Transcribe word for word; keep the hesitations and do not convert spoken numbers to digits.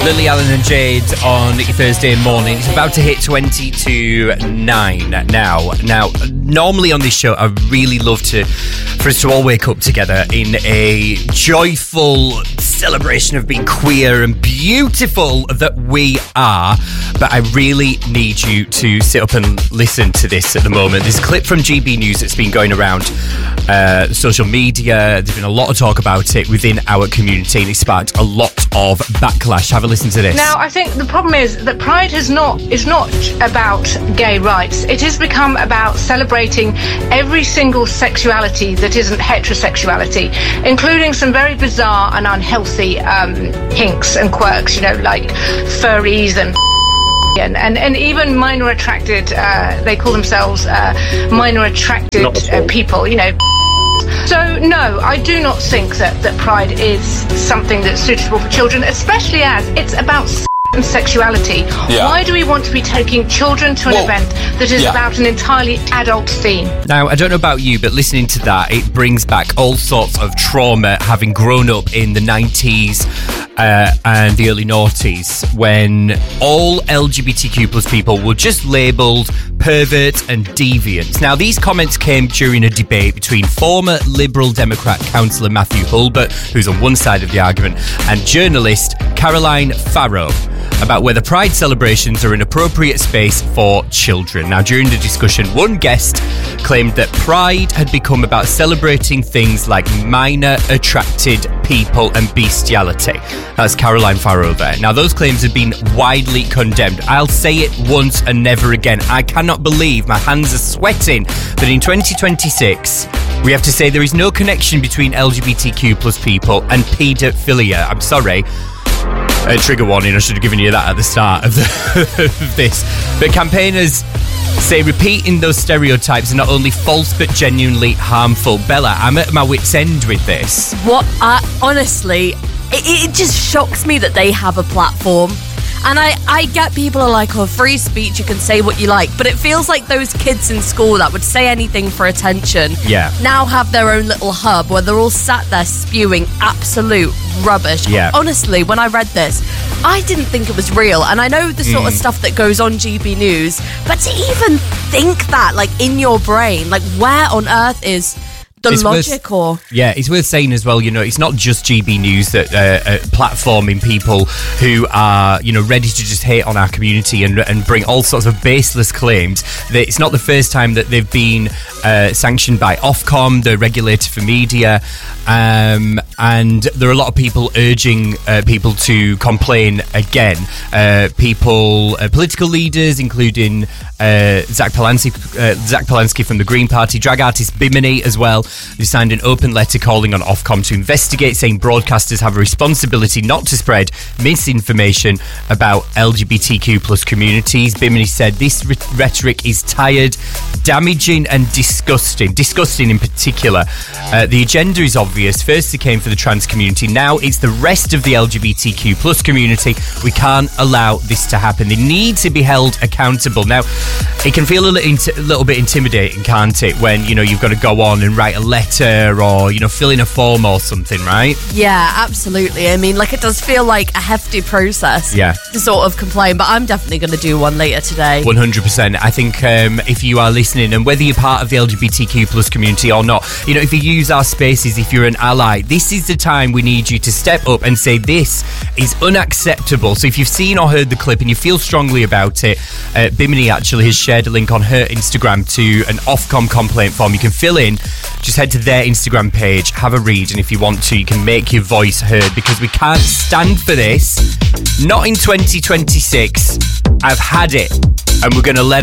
Lily Allen and Jade on your Thursday morning. It's about to hit twenty to nine now. Now, normally on this show, I really love to for us to all wake up together in a joyful celebration of being queer and beautiful that we are. But I really need you to sit up and listen to this at the moment. There's a clip from G B News that's been going around uh, social media. There's been a lot of talk about it within our community, and it sparked a lot of backlash. Have a listen to this. Now, I think the problem is that Pride is not is not about gay rights. It has become about celebrating every single sexuality that isn't heterosexuality, including some very bizarre and unhealthy um, kinks and quirks, you know, like furries and And, and and even minor attracted, uh, they call themselves uh, minor attracted uh, people, you know. So, no, I do not think that, that Pride is something that's suitable for children, especially as it's about sex and sexuality. Yeah. Why do we want to be taking children to an well, event that is yeah. about an entirely adult theme? Now, I don't know about you, but listening to that, it brings back all sorts of trauma, having grown up in the nineties uh, and the early noughties, when all L G B T Q plus people were just labelled perverts and deviants. Now, these comments came during a debate between former Liberal Democrat councillor Matthew Hulbert, who's on one side of the argument, and journalist Caroline Farrow, about whether Pride celebrations are an appropriate space for children. Now, during the discussion, one guest claimed that Pride had become about celebrating things like minor attracted people and bestiality. That's Caroline Farrow there. Now, those claims have been widely condemned. I'll say it once and never again. I cannot believe, my hands are sweating, that in twenty twenty-six we have to say there is no connection between L G B T Q plus people and paedophilia. I'm sorry. Uh, trigger warning, I should have given you that at the start of, the, of this. But campaigners say repeating those stereotypes are not only false but genuinely harmful. Bella, I'm at my wit's end with this. What? I, honestly, it, it just shocks me that they have a platform. And I, I get people are like, oh, free speech, you can say what you like. But it feels like those kids in school that would say anything for attention yeah. now have their own little hub where they're all sat there spewing absolute rubbish. Yeah. Honestly, when I read this, I didn't think it was real. And I know the sort mm. of stuff that goes on G B News, but to even think that, like, in your brain, like, where on earth is the it's logic worth, or... Yeah, it's worth saying as well, you know, it's not just G B News that uh, uh, platforming people who are, you know, ready to just hate on our community and, and bring all sorts of baseless claims. That it's not the first time that they've been uh, sanctioned by Ofcom, the regulator for media, um, and there are a lot of people urging uh, people to complain again. Uh, people, uh, political leaders, including uh, Zach Polanski, uh, Zach Polanski from the Green Party, drag artist Bimini as well. They signed an open letter calling on Ofcom to investigate, saying broadcasters have a responsibility not to spread misinformation about L G B T Q plus communities. Bimini said this re- rhetoric is tired, damaging and disgusting. Disgusting in particular. Uh, the agenda is obvious. First it came for the trans community. Now it's the rest of the L G B T Q plus community. We can't allow this to happen. They need to be held accountable. Now, it can feel a little, int- a little bit intimidating, can't it, when, you know, you've got to go on and write a letter or, you know, fill in a form or something, right? Yeah, absolutely. I mean, like, it does feel like a hefty process yeah. to sort of complain, but I'm definitely going to do one later today. one hundred percent. I think um, if you are listening, and whether you're part of the L G B T Q plus community or not, you know, if you use our spaces, if you're an ally, this is the time we need you to step up and say this is unacceptable. So if you've seen or heard the clip and you feel strongly about it, uh, Bimini actually has shared a link on her Instagram to an Ofcom complaint form you can fill in. Just head to their Instagram page, have a read, and if you want to, you can make your voice heard, because we can't stand for this. Not in twenty twenty-six. I've had it, and we're going to let